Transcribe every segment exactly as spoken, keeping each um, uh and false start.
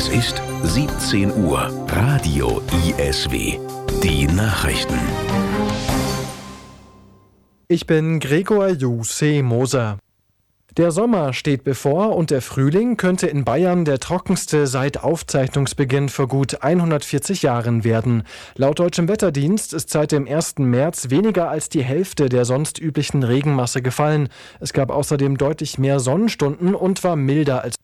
Es ist siebzehn Uhr. Radio I S W. Die Nachrichten. Ich bin Gregor Jussi Moser. Der Sommer steht bevor und der Frühling könnte in Bayern der trockenste seit Aufzeichnungsbeginn vor gut hundertvierzig Jahren werden. Laut Deutschem Wetterdienst ist seit dem ersten März weniger als die Hälfte der sonst üblichen Regenmasse gefallen. Es gab außerdem deutlich mehr Sonnenstunden und war milder als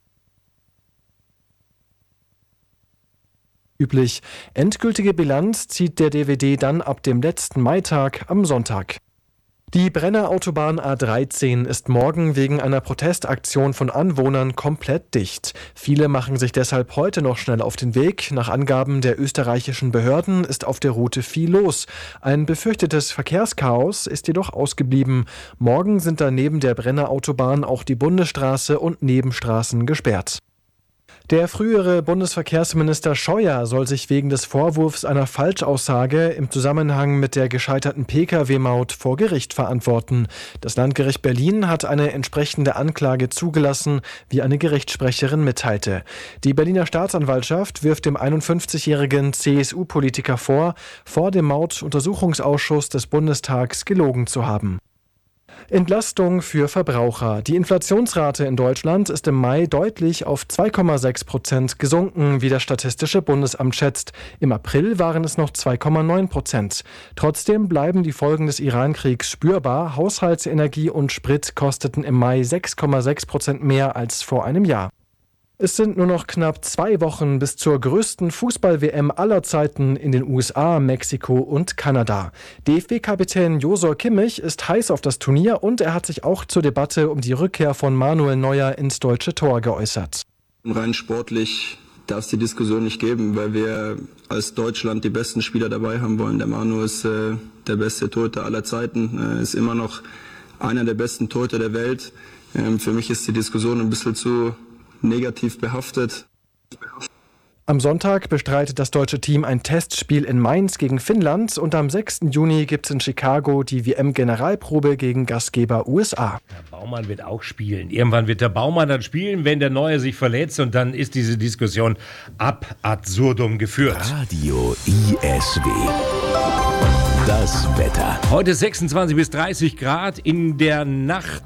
üblich. Endgültige Bilanz zieht der D W D dann ab dem letzten Maitag am Sonntag. Die Brenner Autobahn A dreizehn ist morgen wegen einer Protestaktion von Anwohnern komplett dicht. Viele machen sich deshalb heute noch schnell auf den Weg. Nach Angaben der österreichischen Behörden ist auf der Route viel los. Ein befürchtetes Verkehrschaos ist jedoch ausgeblieben. Morgen sind dann neben der Brenner Autobahn auch die Bundesstraße und Nebenstraßen gesperrt. Der frühere Bundesverkehrsminister Scheuer soll sich wegen des Vorwurfs einer Falschaussage im Zusammenhang mit der gescheiterten Pkw-Maut vor Gericht verantworten. Das Landgericht Berlin hat eine entsprechende Anklage zugelassen, wie eine Gerichtssprecherin mitteilte. Die Berliner Staatsanwaltschaft wirft dem einundfünfzigjährigen C S U-Politiker vor, vor dem Mautuntersuchungsausschuss des Bundestags gelogen zu haben. Entlastung für Verbraucher. Die Inflationsrate in Deutschland ist im Mai deutlich auf zwei Komma sechs Prozent gesunken, wie das Statistische Bundesamt schätzt. Im April waren es noch zwei Komma neun Prozent. Trotzdem bleiben die Folgen des Iran-Kriegs spürbar. Haushaltsenergie und Sprit kosteten im Mai sechs Komma sechs Prozent mehr als vor einem Jahr. Es sind nur noch knapp zwei Wochen bis zur größten Fußball-W M aller Zeiten in den U S A, Mexiko und Kanada. D F B-Kapitän Josua Kimmich ist heiß auf das Turnier und er hat sich auch zur Debatte um die Rückkehr von Manuel Neuer ins deutsche Tor geäußert. Rein sportlich darf es die Diskussion nicht geben, weil wir als Deutschland die besten Spieler dabei haben wollen. Der Manu ist äh, der beste Torhüter aller Zeiten, äh, ist immer noch einer der besten Torhüter der Welt. Ähm, für mich ist die Diskussion ein bisschen zu negativ behaftet. Am Sonntag bestreitet das deutsche Team ein Testspiel in Mainz gegen Finnland und am sechsten Juni gibt es in Chicago die W M-Generalprobe gegen Gastgeber U S A. Der Baumann wird auch spielen. Irgendwann wird der Baumann dann spielen, wenn der Neue sich verletzt und dann ist diese Diskussion ab absurdum geführt. Radio I S W. Das Wetter. Heute sechsundzwanzig bis dreißig Grad, in der Nacht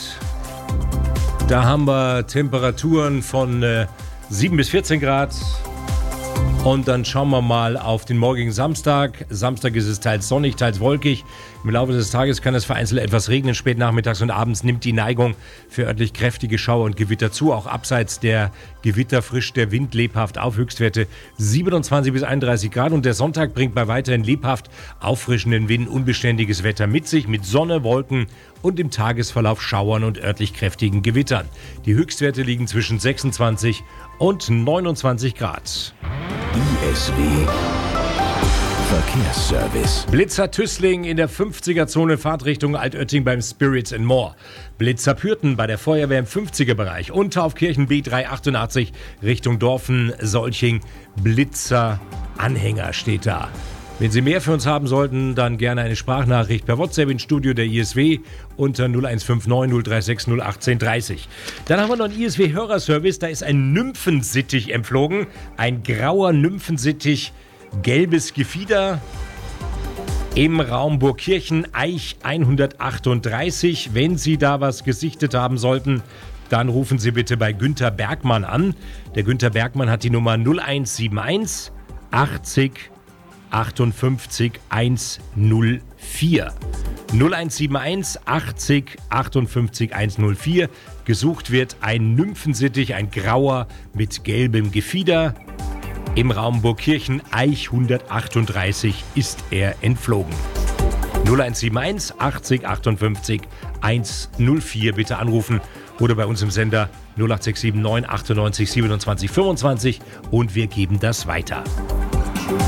da haben wir Temperaturen von äh, sieben bis vierzehn Grad. Und dann schauen wir mal auf den morgigen Samstag. Samstag ist es teils sonnig, teils wolkig. Im Laufe des Tages kann es vereinzelt etwas regnen. Spät nachmittags und abends nimmt die Neigung für örtlich kräftige Schauer und Gewitter zu. Auch abseits der Gewitter frischt der Wind lebhaft auf. Höchstwerte siebenundzwanzig bis einunddreißig Grad. Und der Sonntag bringt bei weiterhin lebhaft auffrischenden Winden unbeständiges Wetter mit sich. Mit Sonne, Wolken und im Tagesverlauf Schauern und örtlich kräftigen Gewittern. Die Höchstwerte liegen zwischen sechsundzwanzig und neunundzwanzig Grad. I S W Verkehrsservice. Blitzer Tüßling in der fünfziger-Zone Fahrtrichtung Altötting beim Spirits and More. Blitzer Pürten bei der Feuerwehr im fünfziger-Bereich. Unteraufkirchen B dreihundertachtundachtzig Richtung Dorfen-Solching. Blitzer Anhänger steht da. Wenn Sie mehr für uns haben sollten, dann gerne eine Sprachnachricht per WhatsApp ins Studio der I S W unter null eins fünf neun null drei sechs null eins acht drei null. Dann haben wir noch einen I S W-Hörerservice. Da ist ein Nymphensittich entflogen. Ein grauer Nymphensittich, gelbes Gefieder im Raum Burgkirchen, Eich hundertachtunddreißig. Wenn Sie da was gesichtet haben sollten, dann rufen Sie bitte bei Günther Bergmann an. Der Günther Bergmann hat die Nummer null eins sieben eins achtzig achtundfünfzig hundertvierer. null eins sieben eins achtzig achtundfünfzig hundertvier. Gesucht wird ein Nymphensittich, ein grauer mit gelbem Gefieder. Im Raum Burgkirchen, Eich hundertachtunddreißig, ist er entflogen. null eins sieben eins achtzig achtundfünfzig hundertvier bitte anrufen oder bei uns im Sender null acht sechs sieben neun achtundneunzig siebenundzwanzig fünfundzwanzig und wir geben das weiter.